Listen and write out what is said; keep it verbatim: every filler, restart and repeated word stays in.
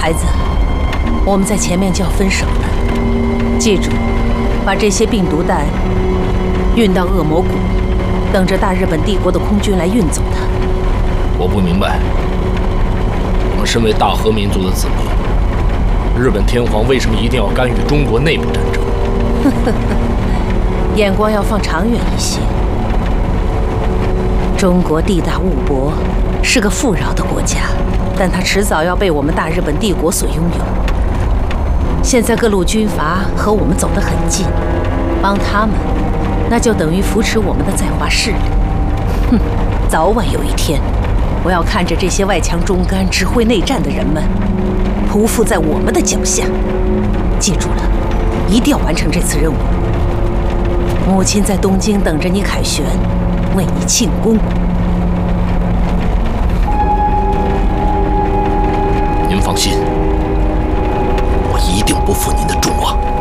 孩子，我们在前面就要分手了，记住，把这些病毒弹运到恶魔谷，等着大日本帝国的空军来运走它。 我不明白，我们身为大和民族的子民，日本天皇为什么一定要干预中国内部战争？ 眼光要放长远一些。中国地大物博，是个富饶的国家，但它迟早要被我们大日本帝国所拥有。现在各路军阀和我们走得很近，帮他们，那就等于扶持我们的在华势力。哼，早晚有一天，我要看着这些外强中干、只会内战的人们匍匐在我们的脚下。记住了，一定要完成这次任务。母亲在东京等着你凯旋，为你庆功。